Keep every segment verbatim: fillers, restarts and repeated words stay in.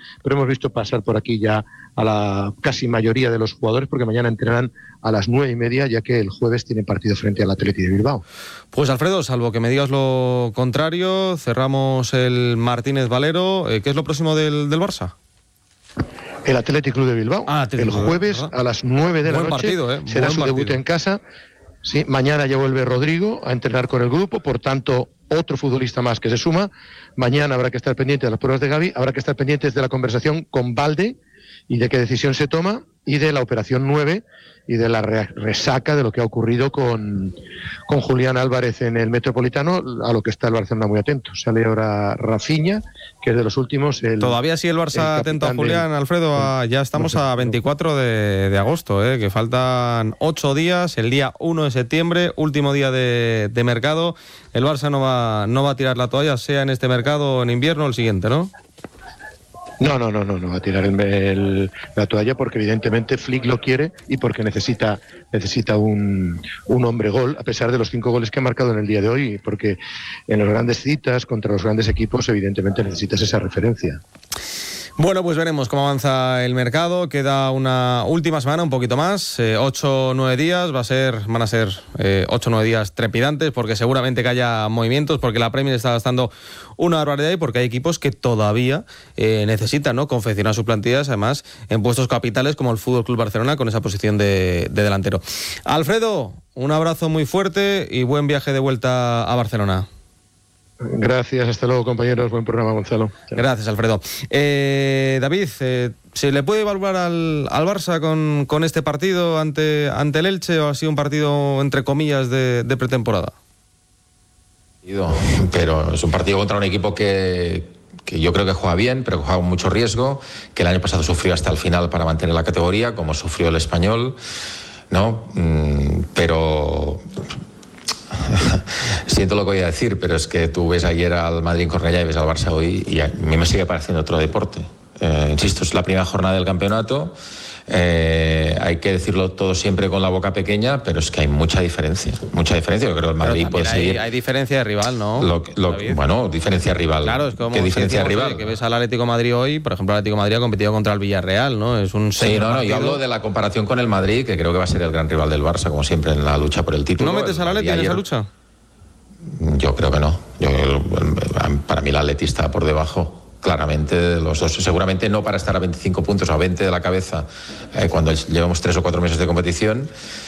pero hemos visto pasar por aquí ya a la casi mayoría de los jugadores, porque mañana entrenarán a las nueve y media, ya que el jueves tienen partido frente al Athletic de Bilbao. Pues Alfredo, salvo que me digas lo contrario, cerramos el Martínez Valero. ¿Qué es lo próximo del, del Barça? El Athletic Club de Bilbao, ah, el jueves a las nueve de la Buen noche, partido, ¿eh? será Buen su partido. debut en casa. Sí, mañana ya vuelve Rodrigo a entrenar con el grupo, por tanto, otro futbolista más que se suma. Mañana habrá que estar pendiente de las pruebas de Gavi, habrá que estar pendientes de la conversación con Balde y de qué decisión se toma, y de la operación nueve y de la re- resaca de lo que ha ocurrido con, con Julián Álvarez en el Metropolitano, a lo que está el Barcelona muy atento. Sale ahora Rafinha, que es de los últimos. El, Todavía sí el Barça el atento a Julián, del, Alfredo, a, ya estamos no sé, a veinticuatro de, de agosto, eh, que faltan ocho días, el día uno de septiembre, último día de, de mercado. El Barça no va, no va a tirar la toalla, sea en este mercado en invierno o el siguiente, ¿no? No, no, no, no, no va a tirar el, el, la toalla, porque evidentemente Flick lo quiere y porque necesita necesita un, un hombre gol, a pesar de los cinco goles que ha marcado en el día de hoy, porque en las grandes citas contra los grandes equipos evidentemente necesitas esa referencia. Bueno, pues veremos cómo avanza el mercado. Queda una última semana, un poquito más, eh, ocho o nueve días. Va a ser, van a ser eh, ocho o nueve días trepidantes, porque seguramente que haya movimientos, porque la Premier está gastando una barbaridad y porque hay equipos que todavía eh, necesitan, ¿no?, confeccionar sus plantillas, además en puestos capitales como el Fútbol Club Barcelona, con esa posición de, de delantero. Alfredo, un abrazo muy fuerte y buen viaje de vuelta a Barcelona. Gracias, hasta luego, compañeros. Buen programa, Gonzalo. Gracias, Alfredo. Eh, David, eh, ¿se le puede evaluar al, al Barça con, con este partido ante, ante el Elche, o ha sido un partido, entre comillas, de, de pretemporada? Pero es un partido contra un equipo que, que yo creo que juega bien, pero que juega con mucho riesgo, que el año pasado sufrió hasta el final para mantener la categoría, como sufrió el Español, ¿no? Mm, pero... Siento lo que voy a decir, pero es que tú ves ayer al Madrid en Cornellá y ves al Barça hoy, y a mí me sigue pareciendo otro deporte. Eh, insisto, es la primera jornada del campeonato. Eh, hay que decirlo todo siempre con la boca pequeña, pero es que hay mucha diferencia, mucha diferencia. Yo creo que el Madrid puede hay, seguir. Hay diferencia de rival, ¿no? Lo, lo, bueno, diferencia rival. Claro, es como ¿qué diferencia de rival? Que ves al Atlético de Madrid hoy, por ejemplo, el Atlético de Madrid ha competido contra el Villarreal, ¿no? Es un sí, no, no, yo hablo de la comparación con el Madrid, que creo que va a ser el gran rival del Barça, como siempre en la lucha por el título. ¿No metes al Atlético en esa lucha? Yo creo que no. Yo, para mí el Atleti está por debajo, claramente, de los dos. Seguramente no para estar a veinticinco puntos o a veinte de la cabeza eh, cuando llevamos tres o cuatro meses de competición,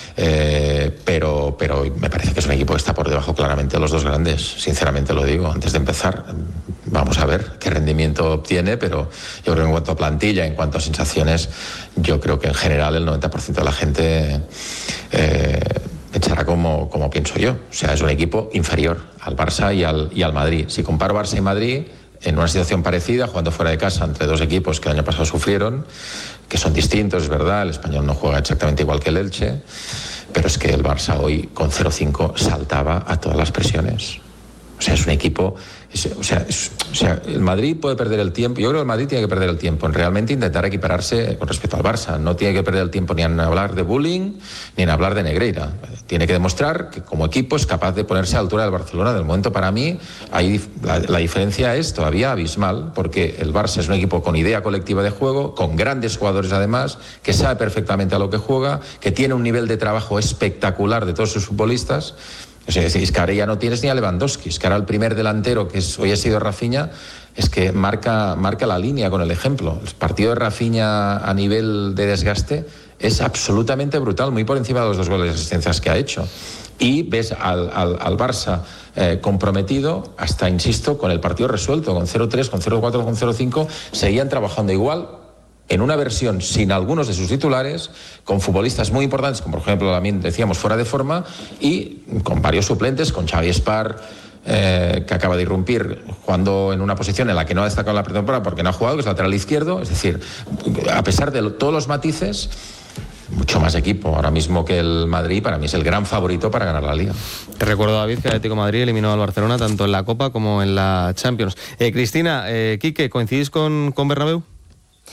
eh, pero, pero me parece que es un equipo que está por debajo claramente de los dos grandes. Sinceramente lo digo, antes de empezar. Vamos a ver qué rendimiento obtiene, pero yo creo que en cuanto a plantilla, en cuanto a sensaciones, yo creo que en general el noventa por ciento de la gente... Eh, echará como, como pienso yo. O sea, es un equipo inferior al Barça y al, y al Madrid. Si comparo Barça y Madrid en una situación parecida, jugando fuera de casa entre dos equipos que el año pasado sufrieron, que son distintos, es verdad, el Español no juega exactamente igual que el Elche, pero es que el Barça hoy con cero cinco saltaba a todas las presiones. O sea, es un equipo... Es, o, sea, es, o sea, el Madrid puede perder el tiempo. Yo creo que el Madrid tiene que perder el tiempo en realmente intentar equipararse con respecto al Barça. No tiene que perder el tiempo ni en hablar de bullying ni en hablar de Negreira. Tiene que demostrar que como equipo es capaz de ponerse a la altura del Barcelona. Del momento, para mí, ahí la, la diferencia es todavía abismal, porque el Barça es un equipo con idea colectiva de juego, con grandes jugadores además, que sabe perfectamente a lo que juega, que tiene un nivel de trabajo espectacular de todos sus futbolistas. O sea, es que ahora ya no tienes ni a Lewandowski, es que ahora el primer delantero, que es, hoy ha sido Rafinha, es que marca, marca la línea con el ejemplo. El partido de Rafinha a nivel de desgaste es absolutamente brutal, muy por encima de los dos goles de asistencias que ha hecho. Y ves al, al, al Barça eh, comprometido, hasta, insisto, con el partido resuelto, con cero tres, con cero cuatro, con cero cinco, seguían trabajando igual, en una versión sin algunos de sus titulares, con futbolistas muy importantes, como por ejemplo también decíamos fuera de forma, y con varios suplentes, con Xavi Espar, eh, que acaba de irrumpir jugando en una posición en la que no ha destacado en la pretemporada porque no ha jugado, que es lateral izquierdo. Es decir, a pesar de lo, todos los matices, mucho más equipo ahora mismo que el Madrid. Para mí es el gran favorito para ganar la Liga. Te recuerdo, David, que el Atlético de Madrid eliminó al Barcelona tanto en la Copa como en la Champions. Eh, Cristina, eh, Quique, ¿coincidís con, con Bernabéu?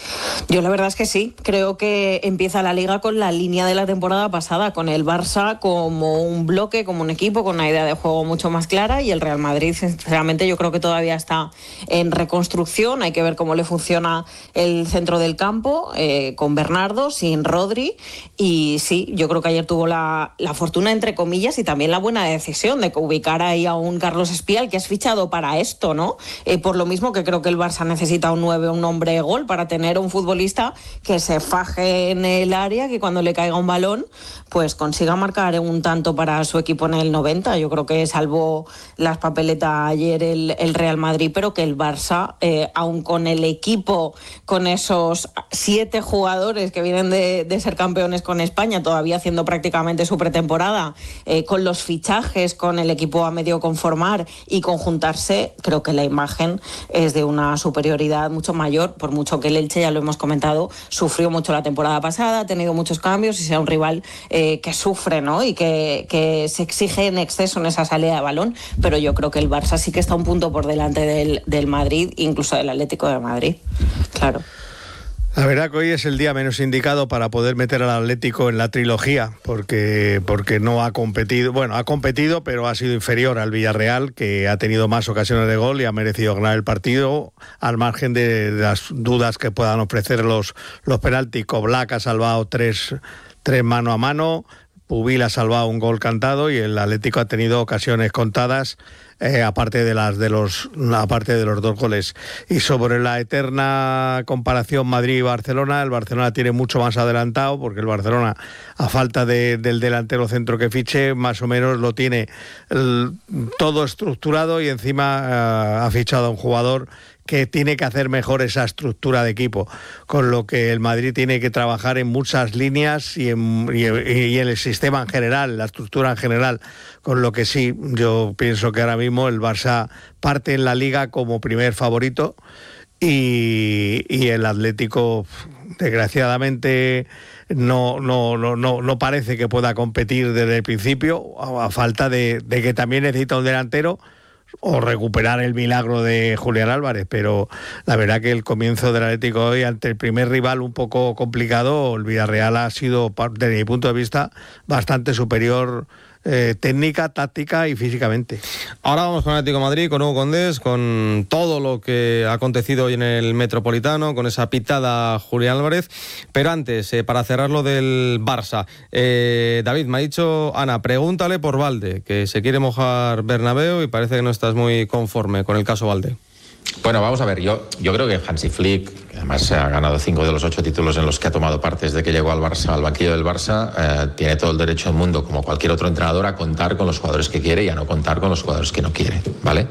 Yo la verdad es que sí, creo que empieza la Liga con la línea de la temporada pasada, con el Barça como un bloque, como un equipo, con una idea de juego mucho más clara, y el Real Madrid, sinceramente, yo creo que todavía está en reconstrucción. Hay que ver cómo le funciona el centro del campo, eh, con Bernardo, sin Rodri, y sí, yo creo que ayer tuvo la, la fortuna, entre comillas, y también la buena decisión de ubicar ahí a un Carlos Espial, que has fichado para esto, ¿no? Eh, por lo mismo que creo que el Barça necesita un nueve, un hombre de gol, para tener un futbolista que se faje en el área, que cuando le caiga un balón pues consiga marcar un tanto para su equipo en el noventa. Yo creo que salvó las papeletas ayer el, el Real Madrid, pero que el Barça, eh, aun con el equipo, con esos siete jugadores que vienen de, de ser campeones con España, todavía haciendo prácticamente su pretemporada, eh, con los fichajes, con el equipo a medio conformar y conjuntarse, creo que la imagen es de una superioridad mucho mayor, por mucho que el Elche, ya lo hemos comentado, sufrió mucho la temporada pasada, ha tenido muchos cambios y sea un rival eh, que sufre, ¿no? Y que, que se exige en exceso en esa salida de balón, pero yo creo que el Barça sí que está un punto por delante del, del Madrid, incluso del Atlético de Madrid, claro. La verdad que hoy es el día menos indicado para poder meter al Atlético en la trilogía, porque, porque no ha competido, bueno, ha competido, pero ha sido inferior al Villarreal, que ha tenido más ocasiones de gol y ha merecido ganar el partido, al margen de, de las dudas que puedan ofrecer los, los penaltis. Oblak ha salvado tres, tres mano a mano, Pubil ha salvado un gol cantado y el Atlético ha tenido ocasiones contadas, Eh, aparte de las de los aparte de los dos goles. Y sobre la eterna comparación Madrid-Barcelona, el Barcelona tiene mucho más adelantado, porque el Barcelona, a falta de, del delantero centro que fiche, más o menos lo tiene el, todo estructurado, y encima eh, ha fichado a un jugador que tiene que hacer mejor esa estructura de equipo, con lo que el Madrid tiene que trabajar en muchas líneas y en, y, y en el sistema en general, la estructura en general, con lo que sí, yo pienso que ahora mismo el Barça parte en la Liga como primer favorito, y, y el Atlético, desgraciadamente, no, no, no, no, no parece que pueda competir desde el principio, a, a falta de, de que también necesita un delantero, o recuperar el milagro de Julián Álvarez. Pero la verdad que el comienzo del Atlético hoy, ante el primer rival un poco complicado, el Villarreal ha sido, desde mi punto de vista, bastante superior eh, técnica, táctica y físicamente. Ahora vamos con Atlético de Madrid, con Hugo Condés, con todo lo que ha acontecido hoy en el Metropolitano, con esa pitada Julián Álvarez. Pero antes, eh, para cerrar lo del Barça, eh, David, me ha dicho Ana, pregúntale por Valde, que se quiere mojar Bernabéu y parece que no estás muy conforme con el caso Valde. Bueno, vamos a ver, yo, yo creo que Hansi Flick, que además se ha ganado cinco de los ocho títulos en los que ha tomado parte desde que llegó al Barça, al banquillo del Barça, eh, tiene todo el derecho del mundo, como cualquier otro entrenador, a contar con los jugadores que quiere y a no contar con los jugadores que no quiere, ¿vale?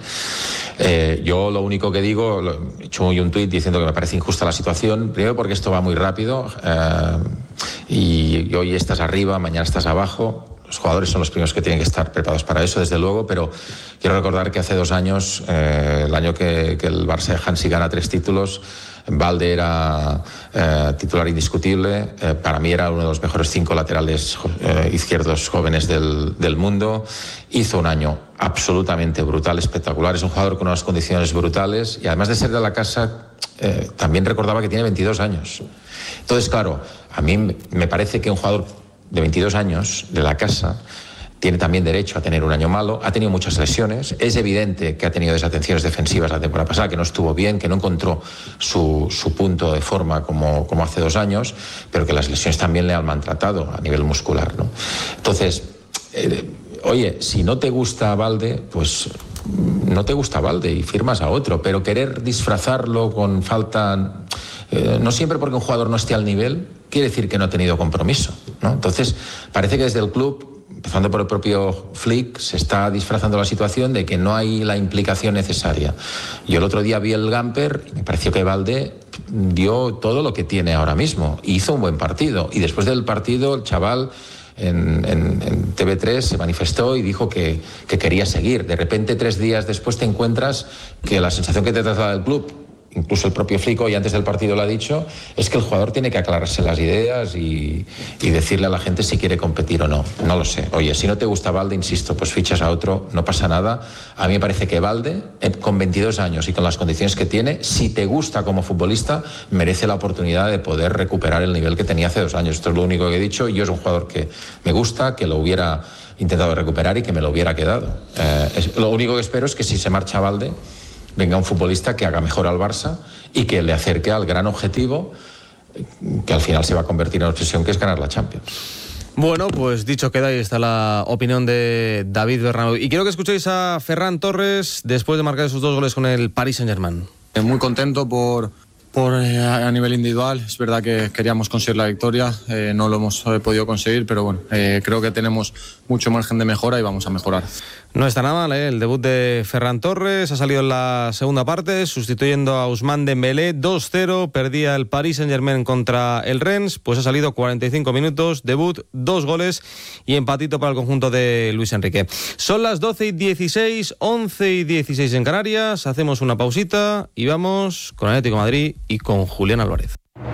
Eh, yo lo único que digo, lo, he hecho hoy un tuit diciendo que me parece injusta la situación, primero porque esto va muy rápido, eh, y, y hoy estás arriba, mañana estás abajo. Los jugadores son los primeros que tienen que estar preparados para eso, desde luego, pero quiero recordar que hace dos años, eh, el año que, que el Barça de Hansi gana tres títulos, Valde era eh, titular indiscutible, eh, para mí era uno de los mejores cinco laterales eh, izquierdos jóvenes del, del mundo, hizo un año absolutamente brutal, espectacular, es un jugador con unas condiciones brutales y además de ser de la casa, eh, también recordaba que tiene veintidós años. Entonces, claro, a mí me parece que un jugador de veintidós años de la casa tiene también derecho a tener un año malo, ha tenido muchas lesiones, es evidente que ha tenido desatenciones defensivas la temporada pasada, que no estuvo bien, que no encontró su, su punto de forma como, como hace dos años, pero que las lesiones también le han maltratado a nivel muscular, ¿no? Entonces, eh, oye, si no te gusta Valde, pues no te gusta Valde y firmas a otro, pero querer disfrazarlo con falta, eh, no siempre porque un jugador no esté al nivel, quiere decir que no ha tenido compromiso, ¿no? Entonces, parece que desde el club, empezando por el propio Flick, se está disfrazando la situación de que no hay la implicación necesaria. Yo el otro día vi el Gamper y me pareció que Valde dio todo lo que tiene ahora mismo. Hizo un buen partido. Y después del partido, el chaval en, en, en T V tres se manifestó y dijo que, que quería seguir. De repente, tres días después te encuentras que la sensación que te traslada el club, incluso el propio Flick hoy antes del partido lo ha dicho, es que el jugador tiene que aclararse las ideas y, y decirle a la gente si quiere competir o no. No lo sé. Oye, si no te gusta Balde, insisto, pues fichas a otro, no pasa nada. A mí me parece que Balde, con veintidós años y con las condiciones que tiene, si te gusta como futbolista, merece la oportunidad de poder recuperar el nivel que tenía hace dos años. Esto es lo único que he dicho. Yo es un jugador que me gusta, que lo hubiera intentado recuperar y que me lo hubiera quedado. Eh, es, lo único que espero es que si se marcha Balde, venga un futbolista que haga mejor al Barça y que le acerque al gran objetivo que al final se va a convertir en obsesión, que es ganar la Champions. Bueno, pues dicho queda, ahí está la opinión de David Bernabéu. Y quiero que escuchéis a Ferran Torres después de marcar sus dos goles con el Paris Saint-Germain. Muy contento por, por eh, a nivel individual. Es verdad que queríamos conseguir la victoria, eh, no lo hemos eh, podido conseguir, pero bueno, eh, creo que tenemos mucho margen de mejora y vamos a mejorar. No está nada mal, ¿eh? El debut de Ferran Torres ha salido en la segunda parte, sustituyendo a Ousmane Dembélé. Dos cero, perdía el Paris Saint-Germain contra el Rennes, pues ha salido cuarenta y cinco minutos, debut, dos goles y empatito para el conjunto de Luis Enrique. Son las doce y dieciséis, once y dieciséis en Canarias, hacemos una pausita y vamos con Atlético de Madrid y con Julián Álvarez.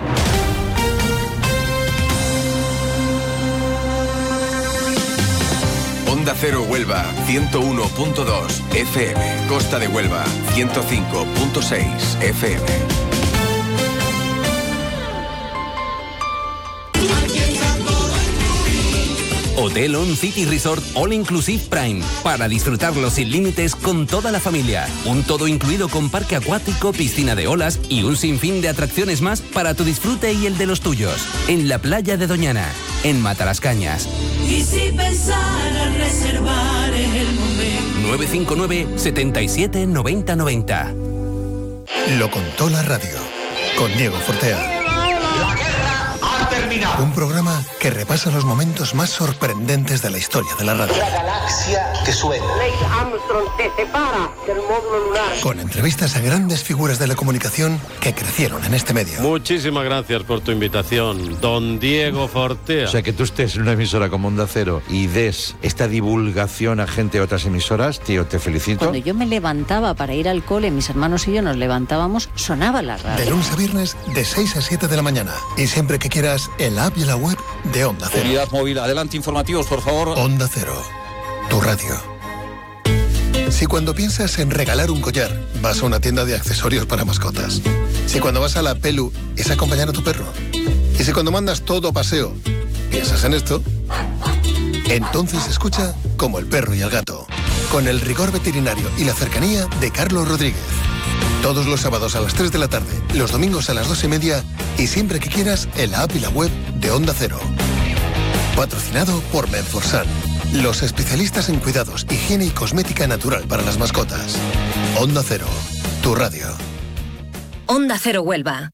Onda Cero Huelva, ciento uno punto dos F M. Costa de Huelva, ciento cinco punto seis F M. Hotel On City Resort All Inclusive Prime, para disfrutarlo sin límites con toda la familia. Un todo incluido con parque acuático, piscina de olas y un sinfín de atracciones más para tu disfrute y el de los tuyos. En la playa de Doñana, en Matalascañas. Y si pensara reservar en el momento. nueve cinco nueve, setenta y siete, noventa noventa. Lo contó la radio, con Diego Fortea. Un programa que repasa los momentos más sorprendentes de la historia de la radio. La galaxia que suena. Neil Armstrong te separa del módulo lunar. Con entrevistas a grandes figuras de la comunicación que crecieron en este medio. Muchísimas gracias por tu invitación, don Diego Fortea. O sea, que tú estés en una emisora como Onda Cero y des esta divulgación a gente de otras emisoras, tío, te felicito. Cuando yo me levantaba para ir al cole, mis hermanos y yo nos levantábamos, sonaba la radio. De lunes a viernes, de seis a siete de la mañana. Y siempre que quieras, en la app y en la web de Onda Cero. Unidad móvil, adelante, informativos, por favor. Onda Cero, tu radio. Si cuando piensas en regalar un collar, vas a una tienda de accesorios para mascotas. Si cuando vas a la Pelu, es acompañar a tu perro. Y si cuando mandas todo paseo, piensas en esto, entonces escucha Como el perro y el gato, con el rigor veterinario y la cercanía de Carlos Rodríguez. Todos los sábados a las tres de la tarde, los domingos a las dos y media y siempre que quieras en la app y la web de Onda Cero. Patrocinado por Menforsan, los especialistas en cuidados, higiene y cosmética natural para las mascotas. Onda Cero, tu radio. Onda Cero Huelva.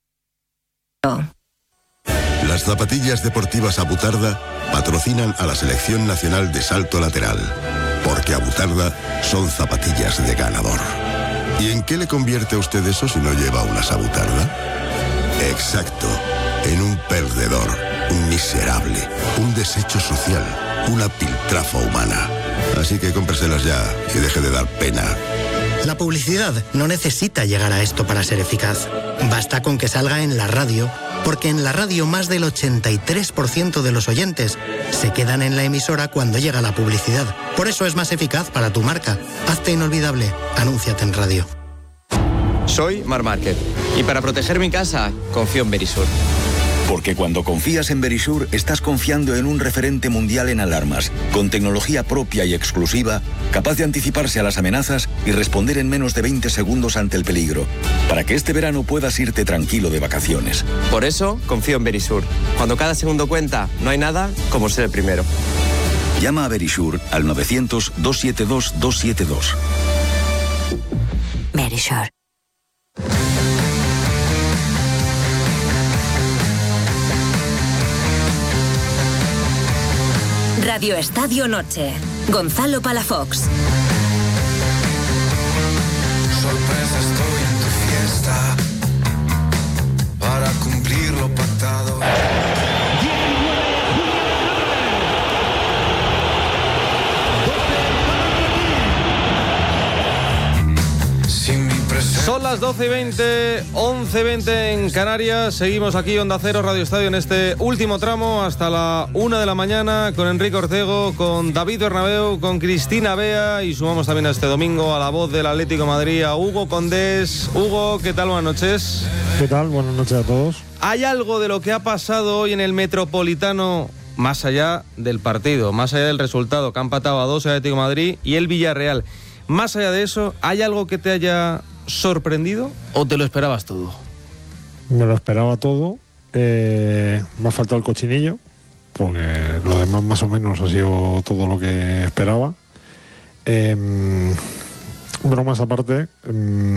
Las zapatillas deportivas Abutarda patrocinan a la Selección Nacional de Salto Lateral, porque Abutarda son zapatillas de ganador. ¿Y en qué le convierte a usted eso si no lleva una Abutarda? Exacto, en un perdedor, un miserable, un desecho social, una piltrafa humana. Así que cómpreselas ya y deje de dar pena. La publicidad no necesita llegar a esto para ser eficaz. Basta con que salga en la radio, porque en la radio más del ochenta y tres por ciento de los oyentes se quedan en la emisora cuando llega la publicidad. Por eso es más eficaz para tu marca. Hazte inolvidable. Anúnciate en radio. Soy Mar Márquez y para proteger mi casa confío en Verisur. Porque cuando confías en Verisur, estás confiando en un referente mundial en alarmas, con tecnología propia y exclusiva, capaz de anticiparse a las amenazas y responder en menos de veinte segundos ante el peligro, para que este verano puedas irte tranquilo de vacaciones. Por eso, confío en Verisur. Cuando cada segundo cuenta, no hay nada como ser el primero. Llama a Verisur al novecientos, doscientos setenta y dos, doscientos setenta y dos. Verisur. Radio Estadio Noche. Gonzalo Palafox. Sorpresa, estoy en tu fiesta para cumplir lo pactado. Son las las doce y veinte, once y veinte en Canarias. Seguimos aquí, Onda Cero, Radio Estadio, en este último tramo hasta la una de la mañana con Enrique Ortego, con David Bernabéu, con Cristina Bea y sumamos también este domingo a la voz del Atlético de Madrid, a Hugo Condés. Hugo, ¿qué tal? Buenas noches. ¿Qué tal? Buenas noches a todos. ¿Hay algo de lo que ha pasado hoy en el Metropolitano, más allá del partido, más allá del resultado, que han empatado a dos el Atlético de Madrid y el Villarreal? Más allá de eso, ¿hay algo que te haya sorprendido o te lo esperabas todo? Me lo esperaba todo. Eh, me ha faltado el cochinillo, porque lo demás más o menos ha sido todo lo que esperaba. Eh, bromas aparte, eh,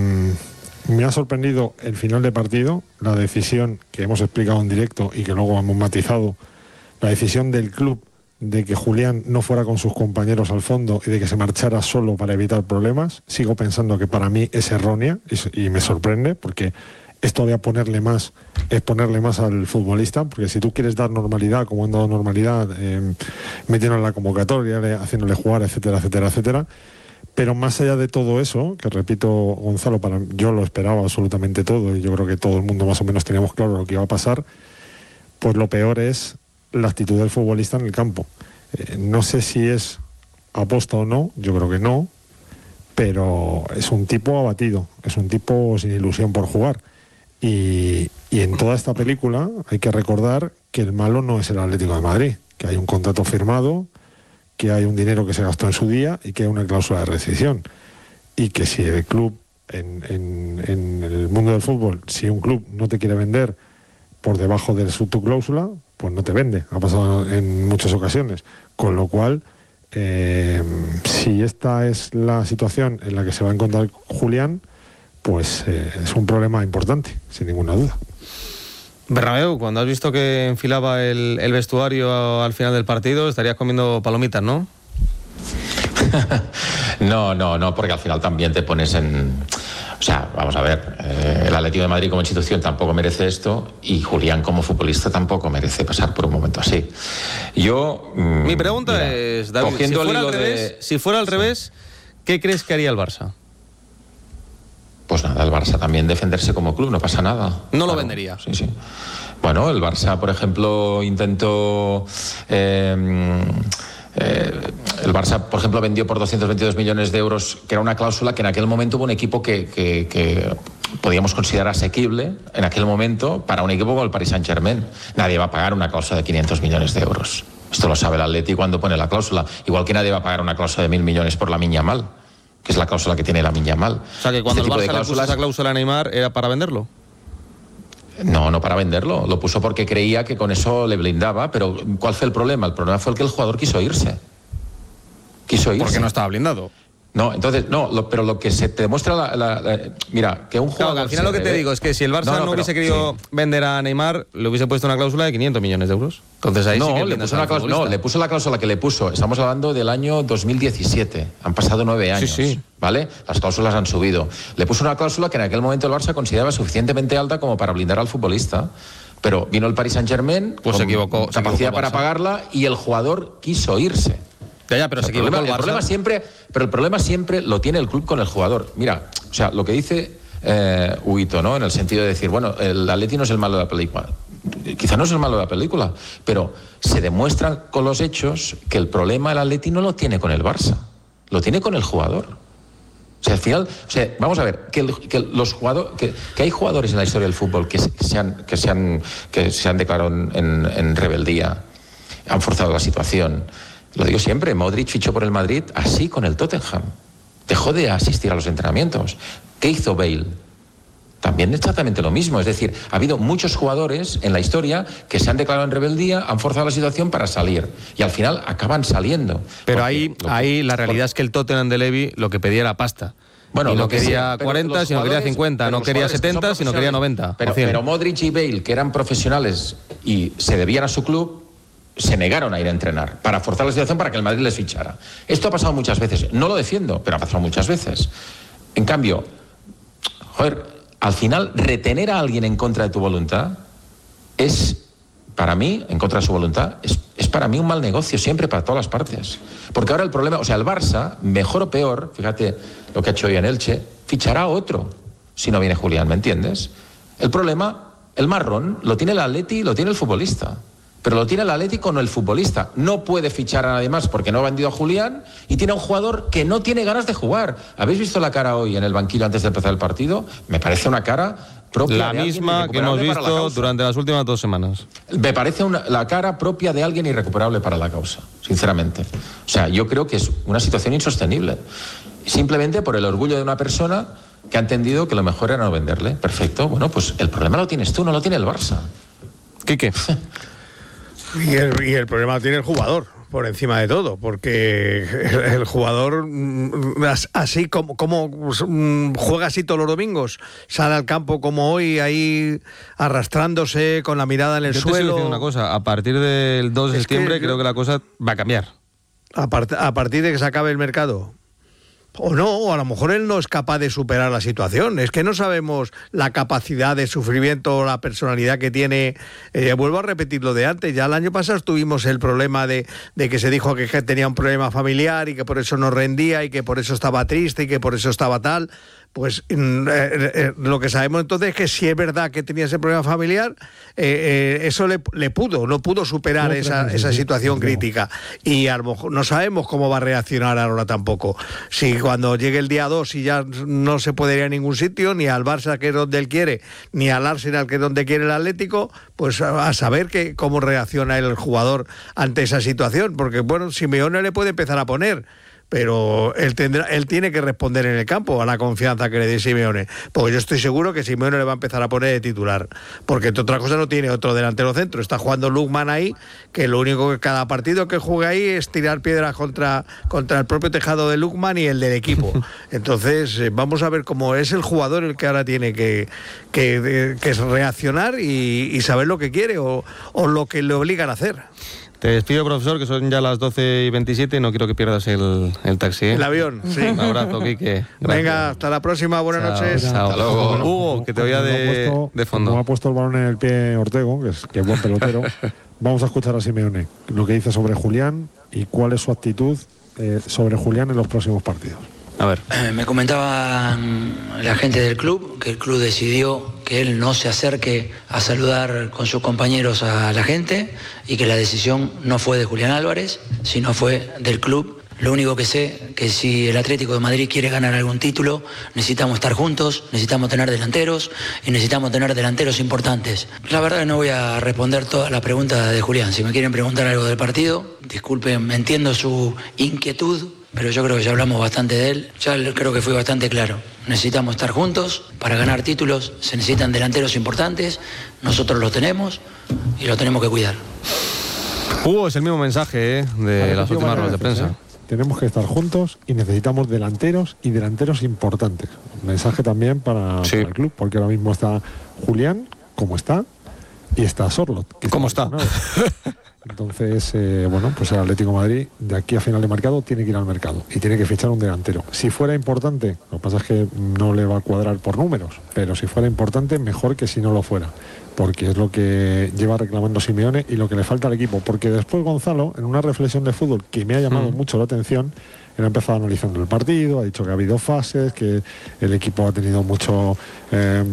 me ha sorprendido el final de partido, la decisión que hemos explicado en directo y que luego hemos matizado, la decisión del club de que Julián no fuera con sus compañeros al fondo y de que se marchara solo para evitar problemas. Sigo pensando que para mí es errónea y, y me sorprende, porque es todavía ponerle más, es ponerle más al futbolista, porque si tú quieres dar normalidad, como han dado normalidad, eh, metiéndole en la convocatoria, haciéndole jugar, etcétera, etcétera, etcétera. Pero más allá de todo eso, que repito, Gonzalo, para, yo lo esperaba absolutamente todo y yo creo que todo el mundo más o menos teníamos claro lo que iba a pasar, pues lo peor es la actitud del futbolista en el campo. Eh, no sé si es aposta o no, yo creo que no, pero es un tipo abatido, es un tipo sin ilusión por jugar. Y, y en toda esta película hay que recordar que el malo no es el Atlético de Madrid, que hay un contrato firmado, que hay un dinero que se gastó en su día y que hay una cláusula de rescisión. Y que si el club, en, en, en el mundo del fútbol, si un club no te quiere vender por debajo de su tu cláusula, pues no te vende. Ha pasado en muchas ocasiones. Con lo cual, eh, si esta es la situación en la que se va a encontrar Julián, pues eh, es un problema importante, sin ninguna duda. Bernabéu, cuando has visto que enfilaba el, el vestuario al final del partido, estarías comiendo palomitas, ¿no? No, no, no, porque al final también te pones en... O sea, vamos a ver, eh, el Atlético de Madrid como institución tampoco merece esto y Julián como futbolista tampoco merece pasar por un momento así. Yo... Mmm, Mi pregunta mira, es, David, si fuera, al revés, de... si fuera al revés, ¿qué crees que haría el Barça? Pues nada, el Barça también defenderse como club, no pasa nada. No claro, lo vendería. Sí, sí. Bueno, el Barça, por ejemplo, intentó... Eh, eh, el Barça, por ejemplo, vendió por doscientos veintidós millones de euros, que era una cláusula que en aquel momento hubo un equipo que, que, que podíamos considerar asequible en aquel momento para un equipo como el Paris Saint-Germain. Nadie va a pagar una cláusula de quinientos millones de euros. Esto lo sabe el Atleti cuando pone la cláusula. Igual que nadie va a pagar una cláusula de mil millones por Lamine Yamal, que es la cláusula que tiene Lamine Yamal. O sea, que cuando este el Barça cláusulas... le puso esa cláusula a Neymar, ¿era para venderlo? No, no para venderlo. Lo puso porque creía que con eso le blindaba. Pero ¿cuál fue el problema? El problema fue el que el jugador quiso irse. Quiso irse. Porque no estaba blindado. No, entonces, no, lo, pero lo que se te demuestra, la, la, la, mira, que un jugador... Claro, que al final lo que te digo es que si el Barça no, no, no hubiese pero, querido sí. vender a Neymar, le hubiese puesto una cláusula de quinientos millones de euros. Entonces ahí no, sí que le puso una cláusula, no, le puso la cláusula que le puso. Estamos hablando del año dos mil diecisiete. Han pasado nueve años, sí, sí. ¿vale? Las cláusulas han subido. Le puso una cláusula que en aquel momento el Barça consideraba suficientemente alta como para blindar al futbolista. Pero vino el Paris Saint-Germain pues con se equivocó, capacidad se equivocó para pagarla y el jugador quiso irse. Ya, ya, pero o sea, se equivocó el, problema, el, el problema siempre, pero el problema siempre lo tiene el club con el jugador. Mira, o sea, lo que dice eh, Huito, ¿no? En el sentido de decir, bueno, el Atleti no es el malo de la película. Quizá no es el malo de la película, pero se demuestra con los hechos que el problema el Atleti no lo tiene con el Barça, lo tiene con el jugador. O sea, al final, o sea, vamos a ver, que, el, que los jugadores, que, que hay jugadores en la historia del fútbol que se han, que se han, que se han declarado en, en rebeldía, han forzado la situación. Lo digo siempre, Modric fichó por el Madrid así con el Tottenham. Dejó de asistir a los entrenamientos. ¿Qué hizo Bale? También exactamente lo mismo. Es decir, ha habido muchos jugadores en la historia que se han declarado en rebeldía, han forzado la situación para salir. Y al final acaban saliendo. Pero ahí, que, ahí la realidad es que el Tottenham de Levy lo que pedía era pasta. Bueno, y no quería sí, cuarenta, sino quería cincuenta. No quería setenta, sino quería noventa. Pero, pero Modric y Bale, que eran profesionales y se debían a su club, se negaron a ir a entrenar para forzar la situación para que el Madrid les fichara. Esto ha pasado muchas veces. No lo defiendo, pero ha pasado muchas veces. En cambio, joder, al final retener a alguien en contra de tu voluntad es, para mí, en contra de su voluntad, es, es para mí un mal negocio siempre para todas las partes. Porque ahora el problema, o sea, el Barça, mejor o peor, fíjate lo que ha hecho hoy en Elche, fichará a otro. si no viene Julián, ¿me entiendes? El problema, el marrón, lo tiene el Atleti y lo tiene el futbolista. Pero lo tiene el Atleti con el futbolista. No puede fichar a nadie más porque no ha vendido a Julián y tiene a un jugador que no tiene ganas de jugar. ¿Habéis visto la cara hoy en el banquillo antes de empezar el partido? Me parece una cara propia la de misma que hemos visto durante las últimas dos semanas. Me parece una, la cara propia de alguien irrecuperable para la causa, sinceramente. O sea, yo creo que es una situación insostenible. Simplemente por el orgullo de una persona que ha entendido que lo mejor era no venderle. Perfecto. Bueno, pues el problema lo tienes tú, no lo tiene el Barça. Quique. Y el, y el problema lo tiene el jugador, por encima de todo, porque el, el jugador, así como, como juega así todos los domingos, sale al campo como hoy, ahí arrastrándose con la mirada en el Yo suelo. Te estoy diciendo una cosa, a partir del dos de Es septiembre que, creo que la cosa va a cambiar. A, part, a partir de que se acabe el mercado. O no, o a lo mejor él no es capaz de superar la situación. Es que no sabemos la capacidad de sufrimiento o la personalidad que tiene. Eh, vuelvo a repetir lo de antes. Ya el año pasado tuvimos el problema de, de que se dijo que tenía un problema familiar y que por eso no rendía y que por eso estaba triste y que por eso estaba tal. Pues eh, eh, lo que sabemos entonces es que si es verdad que tenía ese problema familiar, eh, eh, eso le, le pudo, no pudo superar no, esa, esa sí, situación sí, crítica. Y a lo mejor no sabemos cómo va a reaccionar ahora tampoco. Si cuando llegue el día dos y ya no se puede ir a ningún sitio, ni al Barça, que es donde él quiere, ni al Arsenal, que es donde quiere el Atlético, pues a, a saber que, cómo reacciona el jugador ante esa situación. Porque, bueno, Simeone le puede empezar a poner, pero él tendrá, él tiene que responder en el campo a la confianza que le dé Simeone, porque yo estoy seguro que Simeone le va a empezar a poner de titular, porque otra cosa no tiene otro delantero centro, está jugando Lukman ahí, que lo único que cada partido que juega ahí es tirar piedras contra, contra el propio tejado de Lukman y el del equipo. Entonces eh, vamos a ver cómo es el jugador el que ahora tiene que, que, que reaccionar y, y saber lo que quiere o, o lo que le obligan a hacer. Te despido, profesor, que son ya las doce y veintisiete y no quiero que pierdas el, el taxi, ¿eh? El avión, sí. Un abrazo, Quique. Gracias. Venga, hasta la próxima, buenas Chao, noches. Chao. Hasta luego. Hugo, que te oía de, puesto, de fondo. Como ha puesto el balón en el pie Ortego, que es, que es buen pelotero, vamos a escuchar a Simeone, lo que dice sobre Julián y cuál es su actitud eh, sobre Julián en los próximos partidos. A ver. Eh, me comentaba la gente del club que el club decidió que él no se acerque a saludar con sus compañeros a la gente y que la decisión no fue de Julián Álvarez, sino fue del club. Lo único que sé que si el Atlético de Madrid quiere ganar algún título, necesitamos estar juntos, necesitamos tener delanteros y necesitamos tener delanteros importantes. La verdad que no voy a responder toda la pregunta de Julián. Si me quieren preguntar algo del partido, disculpen, entiendo su inquietud, pero yo creo que ya hablamos bastante de él. Ya creo que fui bastante claro. Necesitamos estar juntos para ganar títulos. Se necesitan delanteros importantes. Nosotros los tenemos y los tenemos que cuidar. Hugo, es el mismo mensaje ¿eh? de Vale, las últimas ruedas de prensa. ¿eh? Tenemos que estar juntos y necesitamos delanteros y delanteros importantes. Mensaje también para, sí. para el club, porque ahora mismo está Julián, como está, y está Sorloth. ¿Cómo está? Entonces, eh, bueno, pues el Atlético de Madrid de aquí a final de mercado tiene que ir al mercado y tiene que fichar un delantero. Si fuera importante, lo que pasa es que no le va a cuadrar por números, pero si fuera importante, mejor que si no lo fuera, porque es lo que lleva reclamando Simeone y lo que le falta al equipo. Porque después Gonzalo, en una reflexión de fútbol que me ha llamado mm. mucho la atención, él ha empezado analizando el partido, ha dicho que ha habido fases, que el equipo ha tenido mucho eh,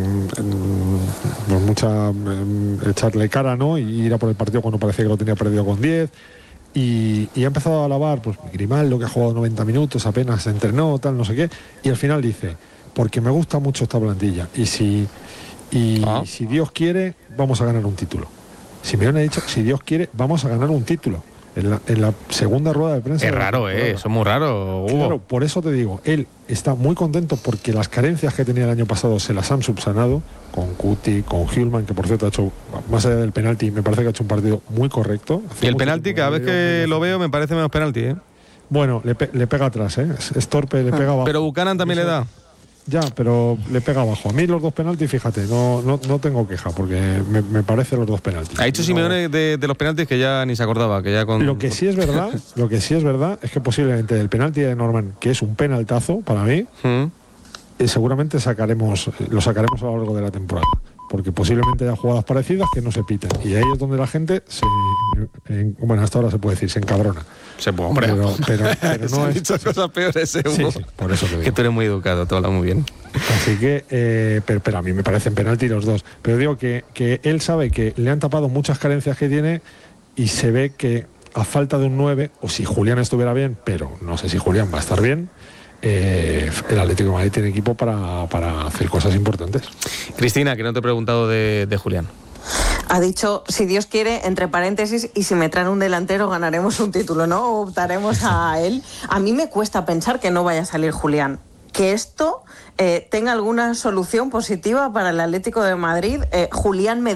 pues mucha eh, echarle cara, ¿no? Y ir a por el partido cuando parecía que lo tenía perdido con diez. Y, y ha empezado a alabar, pues Grimaldo, que ha jugado noventa minutos, apenas se entrenó, tal, no sé qué. Y al final dice, porque me gusta mucho esta plantilla. Y si, y, ah. si Dios quiere, vamos a ganar un título. Simeone ha dicho, si Dios quiere, vamos a ganar un título. En la, en la segunda rueda de prensa. Es raro, ¿eh? Eso es muy raro, Hugo. Claro, por eso te digo, él está muy contento porque las carencias que tenía el año pasado se las han subsanado con Cuti, con Hillman, que por cierto ha hecho, más allá del penalti, me parece que ha hecho un partido muy correcto. Y el penalti, cada vez que lo veo, me parece menos penalti, ¿eh? Bueno, le, pe le pega atrás, ¿eh? Es, es torpe, le pega abajo. Pero Buchanan también le da. Ya, pero le pega abajo. A mí los dos penaltis, fíjate, no, no, no tengo queja, porque me, me parecen los dos penaltis. Ha dicho Simeone no... de, de los penaltis que ya ni se acordaba, que ya con... Lo que sí es verdad, lo que sí es verdad es que posiblemente el penalti de Norman, que es un penaltazo para mí, mm. eh, seguramente sacaremos, lo sacaremos a lo largo de la temporada. Porque posiblemente haya jugadas parecidas que no se piten. Y ahí es donde la gente se, en, bueno, hasta ahora se puede decir, se encabrona. Se puede, pero, pero, pero no se es, dicho cosas peores, ¿eh, Hugo? Sí, sí, por eso te digo. Que tú eres muy educado, tú hablas muy bien. Así que, eh, pero, pero a mí me parecen penalti los dos. Pero digo que, que él sabe que le han tapado muchas carencias que tiene y se ve que a falta de un nueve, o si Julián estuviera bien, pero no sé si Julián va a estar bien, eh, el Atlético de Madrid tiene equipo para, para hacer cosas importantes. Cristina, que no te he preguntado de, de Julián. Ha dicho, si Dios quiere, entre paréntesis, y si me traen un delantero ganaremos un título, ¿no? O optaremos a él. A mí me cuesta pensar que no vaya a salir Julián. Que esto eh, tenga alguna solución positiva para el Atlético de Madrid. Eh, Julián me